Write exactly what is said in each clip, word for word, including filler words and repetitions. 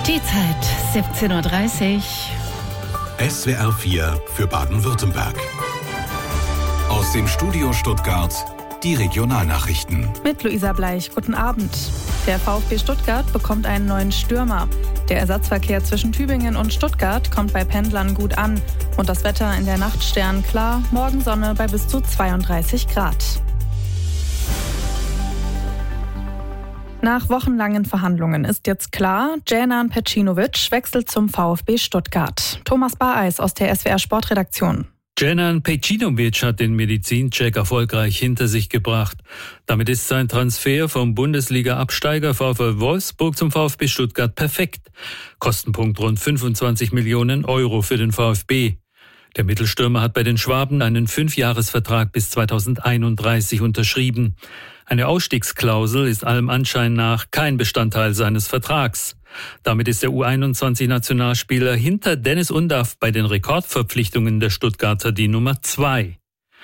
Die Zeit siebzehn Uhr dreißig. S W R vier für Baden-Württemberg. Aus dem Studio Stuttgart die Regionalnachrichten. Mit Luisa Bleich, guten Abend. Der VfB Stuttgart bekommt einen neuen Stürmer. Der Ersatzverkehr zwischen Tübingen und Stuttgart kommt bei Pendlern gut an. Und das Wetter in der Nacht sternklar, morgen Sonne bei bis zu zweiunddreißig Grad. Nach wochenlangen Verhandlungen ist jetzt klar, Dženan Pejcinović wechselt zum VfB Stuttgart. Thomas Bareis aus der S W R Sportredaktion. Dženan Pejcinović hat den Medizincheck erfolgreich hinter sich gebracht. Damit ist sein Transfer vom Bundesliga-Absteiger VfL Wolfsburg zum VfB Stuttgart perfekt. Kostenpunkt rund fünfundzwanzig Millionen Euro für den VfB. Der Mittelstürmer hat bei den Schwaben einen Fünfjahresvertrag bis zweitausendeinunddreißig unterschrieben. Eine Ausstiegsklausel ist allem Anschein nach kein Bestandteil seines Vertrags. Damit ist der U einundzwanzig-Nationalspieler hinter Dennis Undaff bei den Rekordverpflichtungen der Stuttgarter die Nummer zwei.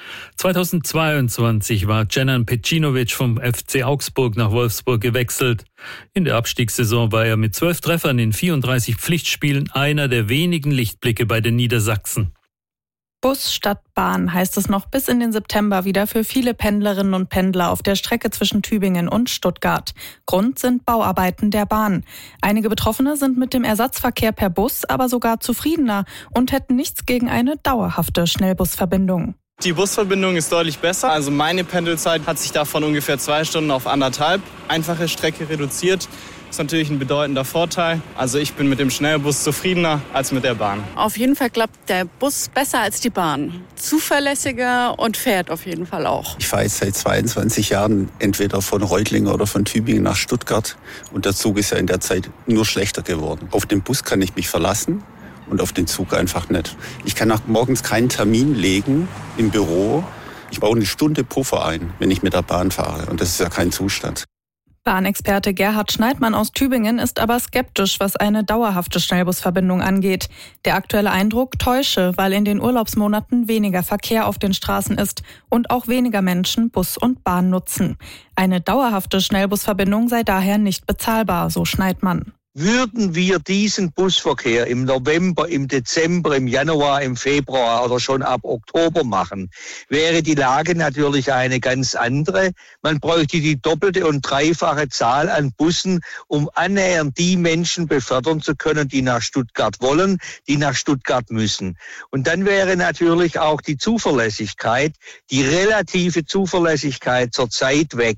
zweitausendzweiundzwanzig war Dženan Pejcinović vom F C Augsburg nach Wolfsburg gewechselt. In der Abstiegssaison war er mit zwölf Treffern in vierunddreißig Pflichtspielen einer der wenigen Lichtblicke bei den Niedersachsen. Bus statt Bahn heißt es noch bis in den September wieder für viele Pendlerinnen und Pendler auf der Strecke zwischen Tübingen und Stuttgart. Grund sind Bauarbeiten der Bahn. Einige Betroffene sind mit dem Ersatzverkehr per Bus aber sogar zufriedener und hätten nichts gegen eine dauerhafte Schnellbusverbindung. Die Busverbindung ist deutlich besser. Also meine Pendelzeit hat sich da von ungefähr zwei Stunden auf anderthalb. Einfache Strecke reduziert. Das ist natürlich ein bedeutender Vorteil. Also ich bin mit dem Schnellbus zufriedener als mit der Bahn. Auf jeden Fall klappt der Bus besser als die Bahn. Zuverlässiger und fährt auf jeden Fall auch. Ich fahre jetzt seit zweiundzwanzig Jahren entweder von Reutlingen oder von Tübingen nach Stuttgart. Und der Zug ist ja in der Zeit nur schlechter geworden. Auf den Bus kann ich mich verlassen und auf den Zug einfach nicht. Ich kann auch morgens keinen Termin legen im Büro. Ich baue eine Stunde Puffer ein, wenn ich mit der Bahn fahre. Und das ist ja kein Zustand. Bahnexperte Gerhard Schneidmann aus Tübingen ist aber skeptisch, was eine dauerhafte Schnellbusverbindung angeht. Der aktuelle Eindruck täusche, weil in den Urlaubsmonaten weniger Verkehr auf den Straßen ist und auch weniger Menschen Bus und Bahn nutzen. Eine dauerhafte Schnellbusverbindung sei daher nicht bezahlbar, so Schneidmann. Würden wir diesen Busverkehr im November, im Dezember, im Januar, im Februar oder schon ab Oktober machen, wäre die Lage natürlich eine ganz andere. Man bräuchte die doppelte und dreifache Zahl an Bussen, um annähernd die Menschen befördern zu können, die nach Stuttgart wollen, die nach Stuttgart müssen. Und dann wäre natürlich auch die Zuverlässigkeit, die relative Zuverlässigkeit zur Zeit weg.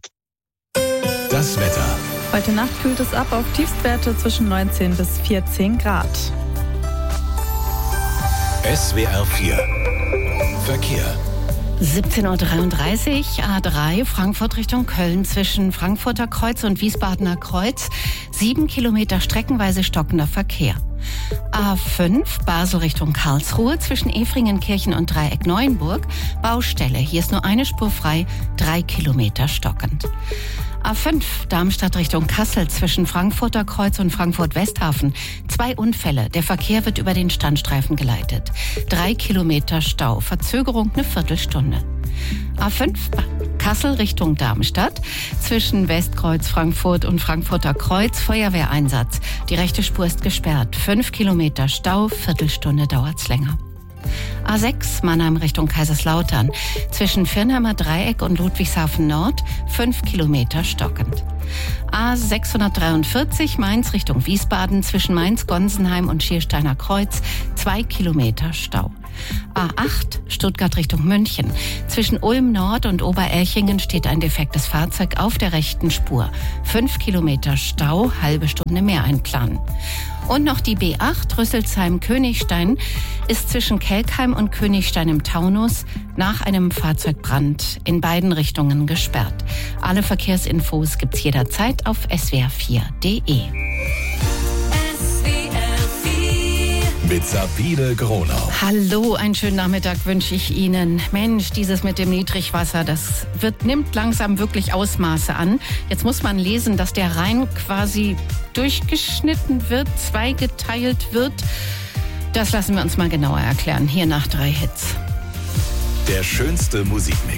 Das Wetter. Heute Nacht kühlt es ab auf Tiefstwerte zwischen neunzehn bis vierzehn Grad. S W R vier Verkehr. siebzehn Uhr dreiunddreißig, A drei, Frankfurt Richtung Köln zwischen Frankfurter Kreuz und Wiesbadener Kreuz. Sieben Kilometer streckenweise stockender Verkehr. A fünf, Basel Richtung Karlsruhe zwischen Efringenkirchen und Dreieck Neuenburg. Baustelle, hier ist nur eine Spur frei, drei Kilometer stockend. A fünf, Darmstadt Richtung Kassel zwischen Frankfurter Kreuz und Frankfurt-Westhafen. Zwei Unfälle. Der Verkehr wird über den Standstreifen geleitet. Drei Kilometer Stau. Verzögerung eine Viertelstunde. A fünf, Kassel Richtung Darmstadt zwischen Westkreuz Frankfurt und Frankfurter Kreuz. Feuerwehreinsatz. Die rechte Spur ist gesperrt. Fünf Kilometer Stau. Viertelstunde dauert's länger. A sechs, Mannheim Richtung Kaiserslautern. Zwischen Firnheimer Dreieck und Ludwigshafen Nord, fünf Kilometer stockend. A sechshundertdreiundvierzig, Mainz Richtung Wiesbaden. Zwischen Mainz-Gonsenheim und Schiersteiner Kreuz, zwei Kilometer Stau. A acht, Stuttgart Richtung München. Zwischen Ulm Nord und Oberelchingen steht ein defektes Fahrzeug auf der rechten Spur. Fünf Kilometer Stau, halbe Stunde mehr einplanen. Und noch die B acht, Rüsselsheim-Königstein, ist zwischen Kelkheim und Königstein im Taunus nach einem Fahrzeugbrand in beiden Richtungen gesperrt. Alle Verkehrsinfos gibt's jederzeit auf S W R vier punkt de. Mit Sabine Gronau. Hallo, einen schönen Nachmittag wünsche ich Ihnen. Mensch, dieses mit dem Niedrigwasser, das wird, nimmt langsam wirklich Ausmaße an. Jetzt muss man lesen, dass der Rhein quasi durchgeschnitten wird, zweigeteilt wird. Das lassen wir uns mal genauer erklären. Hier nach drei Hits. Der schönste Musikmix.